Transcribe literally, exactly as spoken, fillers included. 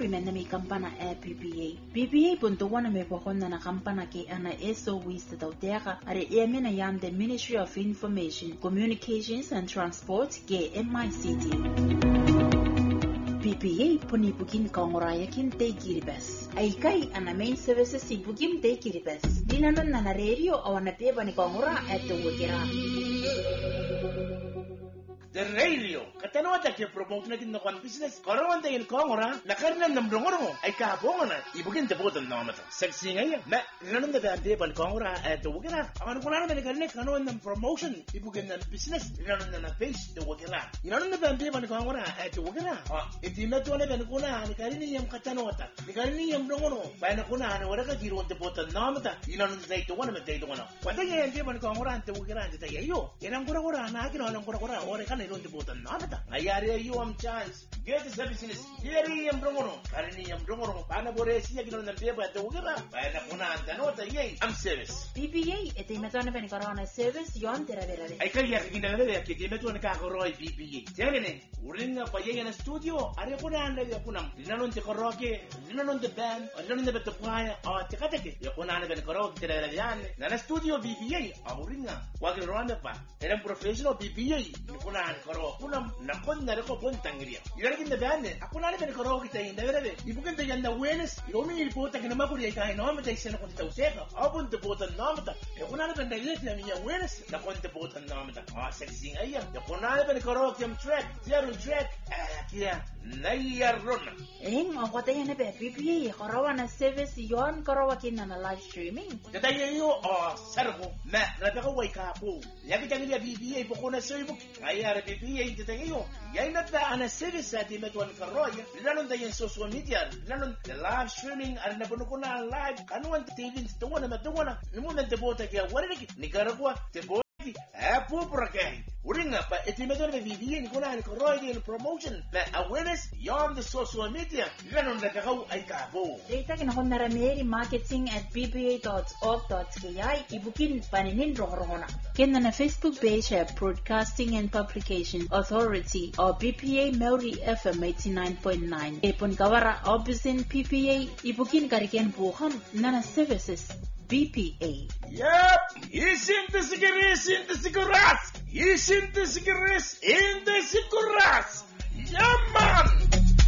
women na may kampana e P P A. P P A puntuwa na may pokon na nakampana kay ana S O W sa tauteka are eme na yan the Ministry of Information, Communications and Transport kay M I C T. P P A punipukin kongoraya kin te kiribas. Ay kay ana main services si bukim te kiribas. Dinanon na na radio awan na teba ni kongora eto wikira. The radio, katanota ke promote na kinno kon business. Karawan tayo kongora, nakarnan ng brongoro ay kabongan na. Ibugin te botan na mata. Sexy ngayon. Na nanon na dante ban kongora eto wikira. Awan ko na na kanne kanon ng promotion. Ibugin na business. Nanon na na face the wikira. Nanon na dante ban kongora eto wikira. Ah, iti na to na kan ko na ni karini yung katanota. Ni karini yung brongoro. Ba na ko na na wala ka giro te botan na mata. Nanon na tayo wana mata ito kono. Wala nga dante ban kongora eto wikira te tayo. Yanang kura-kura na kino nang kura-kura. Ore kan iron te botan na mata. Ayari you am chance. Get the business. Yeri yung brongoro. Karini yung brongoro. Paano bore siya kino nang beba eto wikira. Ba na ko na tanota yay. Am service. P P A ito yung matona pa ni Corona Service yon tira-tira. Ay kaya kinagalaga kiti meto na kakoroy P P A. Tiyan uring na payay na studio. Ari ko na na ko nam. Dinanon te koroke, dinanon te band, dinanon te beto kwaya. Ah, tika tike. Yo ko na na koroke tira yan. Na na studio P P A. Uring na. Wag ronda pa. Erang professional P P A. Yo ko na na koroke. Kunam nakon na ko pon tangriya. Yara kin na band. Ako na na koroke tayo na bere. Ibukan tayo na awareness. Yo mi ilipota kina makuri tayo no matay sa ko tayo seka. Abon te botan no mata. Yo ko na na banda na miya awareness. Na kon te botan no mata. Ah, sexy ay. Yo ko na na koroke yung track. Zero track. Ah, kaya nayaron. Eh, ako tayo na ba P P A Corona na service yon karawa kin na live streaming. Tayo yo ah sarbo. Ma, rata ko way kapo. Yaki tayo niya P P A po ko na Facebook. Ay ara P P A tayo yo. Yay na ta ana service sa di metuan karoya. Lanon tayo yung social media. Lanon live streaming ar na puno ko na live. Kanuan T V to na matuwa na. Nimo na te bota kaya wala ni Nicaragua te bota. Apo prakay. Uring nga pa iti meto na vivian ko na ni Koroy ni promotion na awareness yon the social media. Lanon na kakaw ay kabo. Data kinakon na rameri marketing at p p a dot org dot k i ibukin paninin rong-rong na. Kena na Facebook page at Broadcasting and Publication Authority o P P A Maori F M eighty-nine point nine. Epon kawara obisin P P A ibukin kariken buham na na services B P A. Yep, isin te sigaris, isin te siguras, isin te sigaris, in te siguras. Yeah, man.